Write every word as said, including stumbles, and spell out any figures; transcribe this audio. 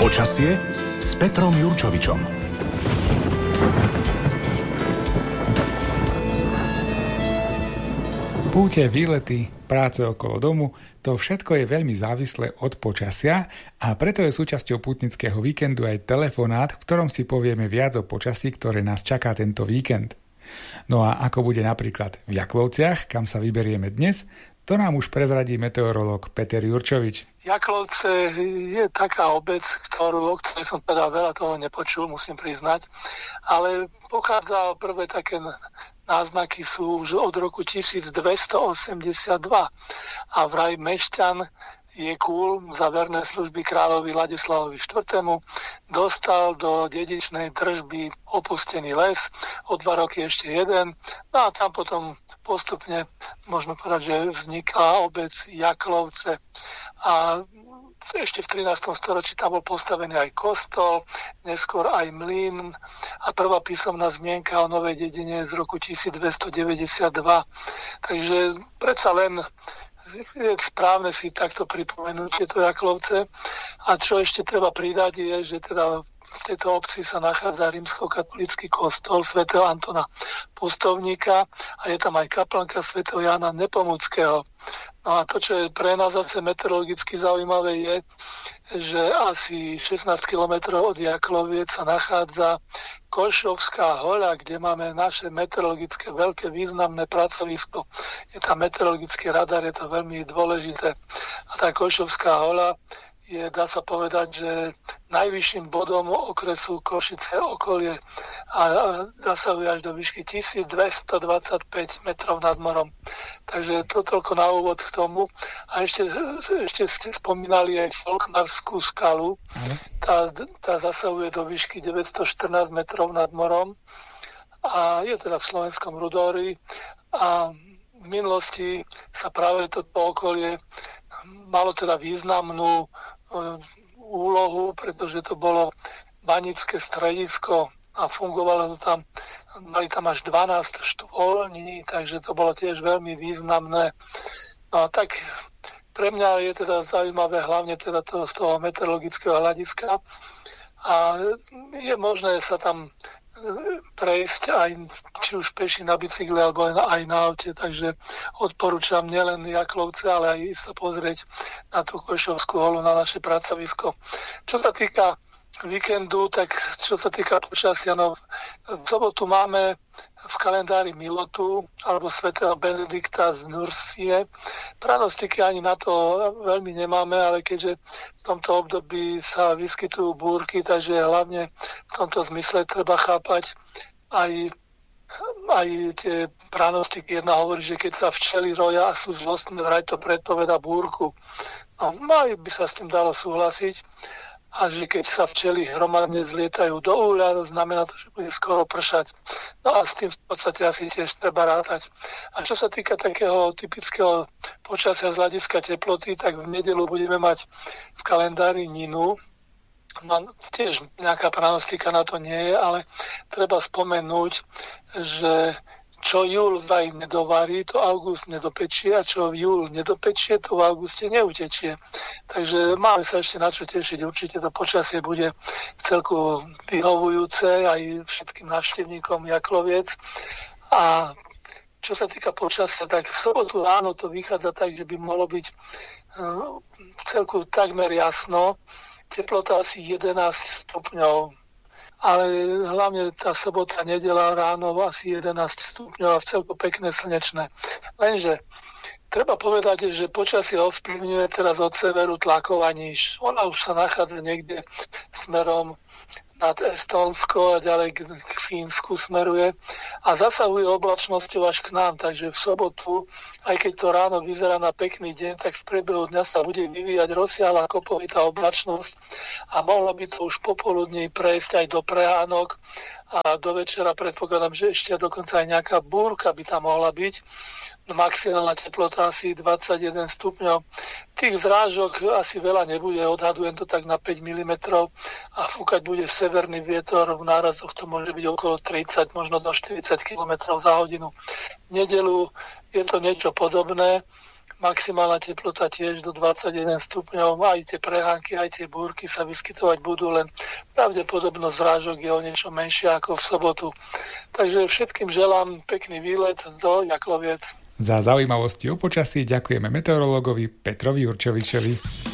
Počasie s Petrom Jurčovičom. Púte, výlety, práce okolo domu, to všetko je veľmi závislé od počasia a preto je súčasťou pútnického víkendu aj telefonát, v ktorom si povieme viac o počasí, ktoré nás čaká tento víkend. No a ako bude napríklad v Jaklovciach, kam sa vyberieme dnes, to nám už prezradí meteorológ Peter Jurčovič. Jaklovce je taká obec, ktorú, o ktorej som teda veľa toho nepočul, musím priznať, ale pochádza prvé také náznaky sú už od roku tisícdvestoosemdesiatdva a vraj Mešťan Jekúl za verné služby kráľovi Ladislavovi štvrtému dostal do dedičnej držby opustený les, o dva roky ešte jeden, no a tam potom postupne môžeme povedať, že vznikla obec Jaklovce a ešte v trinástom storočí tam bol postavený aj kostol, neskôr aj mlyn a prvá písomná zmienka o novej dedine z roku tisícdvestodeväťdesiatdva. Takže predsa len je správne si takto pripomenúť tieto Jaklovce. A čo ešte treba pridať je, že teda v tejto obci sa nachádza rímskokatolícky kostol svätého Antona Pustovníka a je tam aj kaplnka svätého Jána Nepomuckého. No a to, čo je pre nás zase meteorologicky zaujímavé, je, že asi šestnásť kilometrov od Jakloviec sa nachádza Košovská hoľa, kde máme naše meteorologické veľké významné pracovisko. Je tam meteorologický radar, je to veľmi dôležité. A tá Košovská hoľa je, dá sa povedať, že najvyšším bodom okresu Košice okolie a zasahuje až do výšky tisícdvestodvadsaťpäť metrov nad morom. Takže to toľko na úvod k tomu. A ešte, ešte ste spomínali aj Folkmarskú skalu. Tá, tá zasahuje do výšky deväťstoštrnásť metrov nad morom a je teda v slovenskom Rudóri. A v minulosti sa práve toto okolie malo teda významnú úlohu, pretože to bolo banické stredisko a fungovalo to tam, mali tam až dvanásť štôlní, takže to bolo tiež veľmi významné. No a tak pre mňa je teda zaujímavé hlavne teda to, z toho meteorologického hľadiska a je možné sa tam prejsť aj či už peši na bicykli alebo aj na aute, takže odporúčam nielen Jaklovce, ale aj sa pozrieť na tú Košovskú holu, na naše pracovisko. Čo sa týka víkendu, tak čo sa týka počasia, no v sobotu máme v kalendári Milotu alebo svätého Benedikta z Nursie. Pranostiky ani na to veľmi nemáme, ale keďže v tomto období sa vyskytujú búrky, takže hlavne v tomto zmysle treba chápať aj, aj tie pranostiky. Jedna hovorí, že keď sa včely roja a sú zlostné, vraj to predpoveda búrku. No, mali by sa s tým dalo súhlasiť. A že keď sa včely hromadne zlietajú do úľa, to znamená to, že bude skoro pršať. No a s tým v podstate asi tiež treba rátať. A čo sa týka takého typického počasia z hľadiska teploty, tak v nedeľu budeme mať v kalendári Ninu. No, tiež nejaká pranostika na to nie je, ale treba spomenúť, že čo júl vraj nedovarí, to august nedopečie a čo júl nedopečie, to v auguste neutečie. Takže máme sa ešte na čo tešiť. Určite to počasie bude v celku vyhovujúce aj všetkým návštevníkom Jakloviec. A čo sa týka počasia, tak v sobotu ráno to vychádza tak, že by mohlo byť v celku takmer jasno. Teplota asi jedenásť stupňov. Ale hlavne tá sobota, nedeľa ráno asi jedenásť stupňov a v celku pekné slnečné. Lenže treba povedať, že počasie ovplyvňuje teraz od severu tlaková níž. Ona už sa nachádza niekde smerom nad Estónsko a ďalej k, k Fínsku smeruje a zasahuje oblačnosťou až k nám. Takže v sobotu, aj keď to ráno vyzerá na pekný deň, tak v priebehu dňa sa bude vyvíjať rozsiahla kopovitá oblačnosť a mohlo by to už popoludní prejsť aj do prehánok a do večera predpokladám, že ešte dokonca aj nejaká búrka by tam mohla byť. Maximálna teplota asi dvadsaťjeden stupňov. Tých zrážok asi veľa nebude, odhadujem to tak na päť milimetrov a fúkať bude severný vietor, v nárazoch to môže byť okolo tridsať, možno do štyridsať kilometrov za hodinu. V nedeľu je to niečo podobné, maximálna teplota tiež do dvadsaťjeden stupňov, aj tie prehánky, aj tie búrky sa vyskytovať budú, len pravdepodobnosť zrážok je o niečo menšia ako v sobotu. Takže všetkým želám pekný výlet do Jakloviec. Za zaujímavosti o počasí ďakujeme meteorológovi Petrovi Jurčovičovi.